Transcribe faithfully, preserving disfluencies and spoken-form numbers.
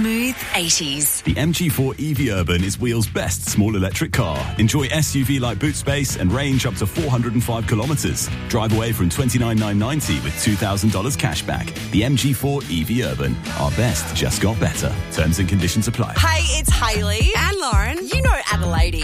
Smooth eighties. The M G four E V Urban is Wheels' best small electric car. Enjoy S U V-like boot space and range up to four hundred five kilometres. Drive away from twenty-nine thousand nine hundred ninety with two thousand dollars cash back. The M G four E V Urban. Our best just got better. Terms and conditions apply. Hey, it's Hayley and Lauren. You know Adelaide.